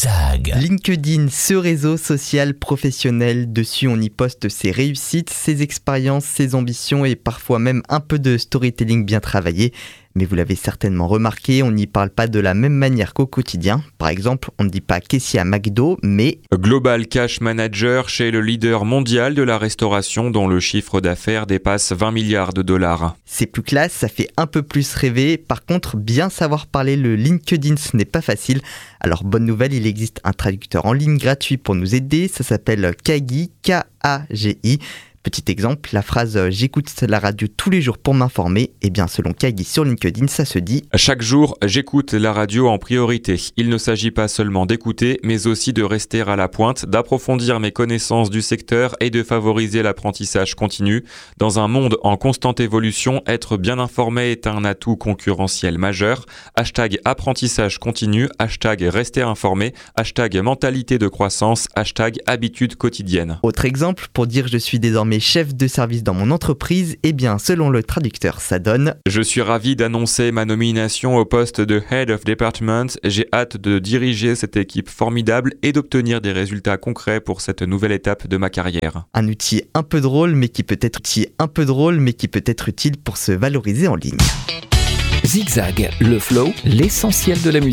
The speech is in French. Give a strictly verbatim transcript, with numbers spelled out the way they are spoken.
Zigzag. LinkedIn, ce réseau social professionnel. Dessus, on y poste ses réussites, ses expériences, ses ambitions et parfois même un peu de storytelling bien travaillé. Mais vous l'avez certainement remarqué, on n'y parle pas de la même manière qu'au quotidien. Par exemple, on ne dit pas caissier à McDo, mais Global Cash Manager chez le leader mondial de la restauration dont le chiffre d'affaires dépasse vingt milliards de dollars. C'est plus classe, ça fait un peu plus rêver. Par contre, bien savoir parler le LinkedIn, ce n'est pas facile. Alors bonne nouvelle, il existe un traducteur en ligne gratuit pour nous aider. Ça s'appelle Kagi, K A G I. Petit exemple, la phrase « j'écoute la radio tous les jours pour m'informer », eh bien selon Kagi sur LinkedIn, ça se dit « Chaque jour, j'écoute la radio en priorité. Il ne s'agit pas seulement d'écouter, mais aussi de rester à la pointe, d'approfondir mes connaissances du secteur et de favoriser l'apprentissage continu. Dans un monde en constante évolution, être bien informé est un atout concurrentiel majeur. Hashtag apprentissage continu, hashtag rester informé, hashtag mentalité de croissance, hashtag habitude quotidienne. » Autre exemple, pour dire « je suis désormais chef de service dans mon entreprise », eh bien selon le traducteur, ça donne « Je suis ravi d'annoncer ma nomination au poste de Head of Department. J'ai hâte de diriger cette équipe formidable et d'obtenir des résultats concrets pour cette nouvelle étape de ma carrière. » Un outil un peu drôle, mais qui peut être outil un peu drôle, mais qui peut être utile pour se valoriser en ligne. Zigzag, le flow, l'essentiel de la musique.